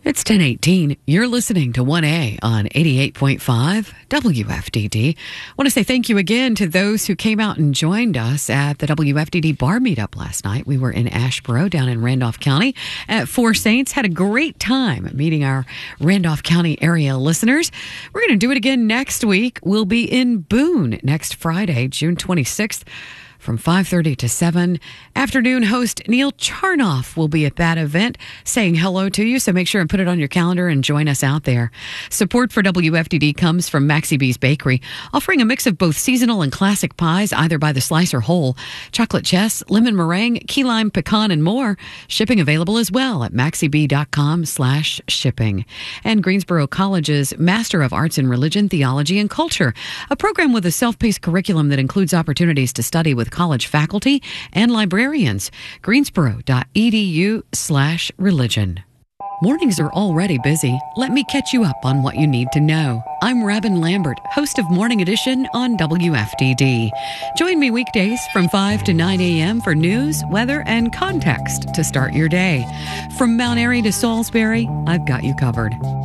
It's 10:18. You're listening to 1A on 88.5 WFDD. I want to say thank you again to those who came out and joined us at the WFDD bar meetup last night. We were in Asheboro down in Randolph County at Four Saints. Had a great time meeting our Randolph County area listeners. We're going to do it again next week. We'll be in Boone next Friday, June 26th. From 5:30 to 7. Afternoon host Neil Charnoff will be at that event saying hello to you, so make sure and put it on your calendar and join us out there. Support for WFDD comes from Maxie B's Bakery, offering a mix of both seasonal and classic pies, either by the slice or whole, chocolate chess, lemon meringue, key lime pecan, and more. Shipping available as well at maxieb.com/shipping. And Greensboro College's Master of Arts in Religion, Theology, and Culture, a program with a self-paced curriculum that includes opportunities to study with college faculty and librarians. Greensboro.edu/religion. Mornings are already busy. Let me catch you up on what you need to know. I'm Robin Lambert, host of Morning Edition on WFDD. Join me weekdays from 5 to 9 a.m. for news, weather, and context to start your day. From Mount Airy to Salisbury, I've got you covered.